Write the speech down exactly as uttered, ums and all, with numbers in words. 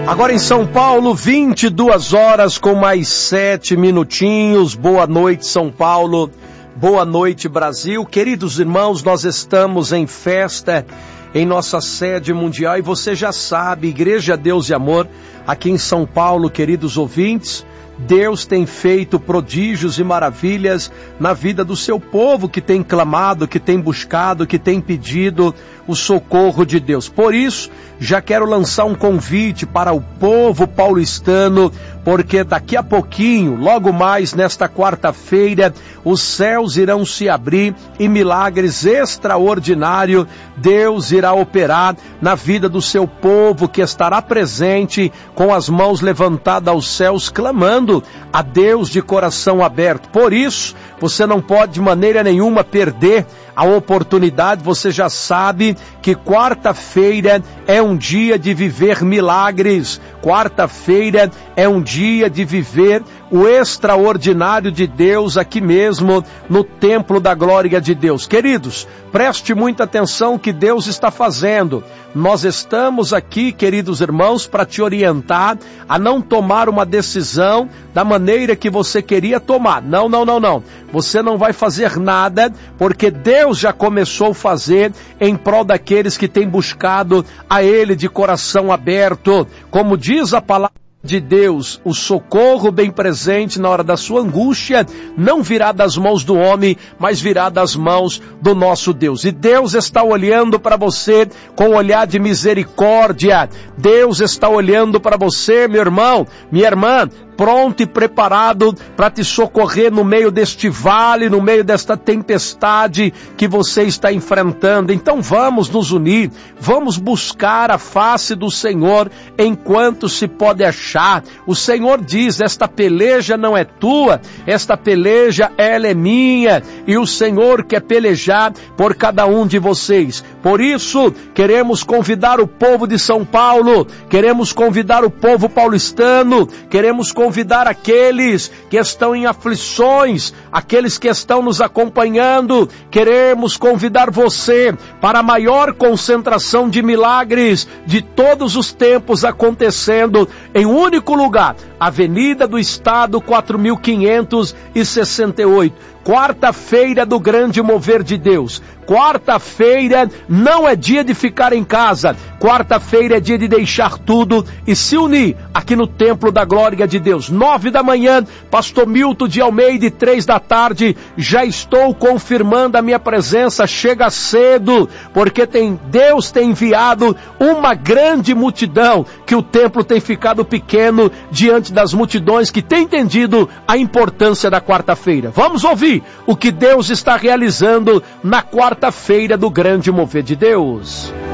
Agora em São Paulo, vinte e duas horas com mais sete minutinhos. Boa noite, São Paulo. Boa noite, Brasil. Queridos irmãos, nós estamos em festa em nossa sede mundial e você já sabe, Igreja Deus e Amor, aqui em São Paulo, queridos ouvintes, Deus tem feito prodígios e maravilhas na vida do seu povo que tem clamado, que tem buscado, que tem pedido o socorro de Deus. Por isso, já quero lançar um convite para o povo paulistano, porque daqui a pouquinho, logo mais nesta quarta-feira, os céus irão se abrir e milagres extraordinários Deus irá operar na vida do seu povo, que estará presente com as mãos levantadas aos céus, clamando a Deus de coração aberto. Por isso, você não pode de maneira nenhuma perder a oportunidade. Você já sabe que quarta-feira é um dia de viver milagres. Quarta-feira é um dia de viver o extraordinário de Deus aqui mesmo no templo da glória de Deus. Queridos, preste muita atenção no que Deus está fazendo. Nós estamos aqui, queridos irmãos, para te orientar a não tomar uma decisão da maneira que você queria tomar. Não, não, não, não. Você não vai fazer nada, porque Deus já começou a fazer em prol daqueles que têm buscado a Ele de coração aberto. Como diz a palavra de Deus, o socorro bem presente na hora da sua angústia não virá das mãos do homem, mas virá das mãos do nosso Deus. E Deus está olhando para você com um olhar de misericórdia. Deus está olhando para você, meu irmão, minha irmã, pronto e preparado para te socorrer no meio deste vale, no meio desta tempestade que você está enfrentando. Então vamos nos unir, vamos buscar a face do Senhor enquanto se pode achar. O Senhor diz, esta peleja não é tua, esta peleja ela é minha, e o Senhor quer pelejar por cada um de vocês. Por isso, queremos convidar o povo de São Paulo, queremos convidar o povo paulistano, queremos convidar convidar aqueles que estão em aflições, aqueles que estão nos acompanhando. Queremos convidar você para a maior concentração de milagres de todos os tempos acontecendo em um único lugar, Avenida do Estado quatro mil quinhentos e sessenta e oito. Quarta-feira do grande mover de Deus. Quarta-feira não é dia de ficar em casa. Quarta-feira é dia de deixar tudo e se unir aqui no Templo da Glória de Deus. Nove da manhã, Pastor Milton de Almeida, e três da tarde, já estou confirmando a minha presença. Chega cedo, porque tem, Deus tem enviado uma grande multidão, que o templo tem ficado pequeno diante das multidões que têm entendido a importância da quarta-feira. Vamos ouvir o que Deus está realizando na quarta-feira do grande mover de Deus.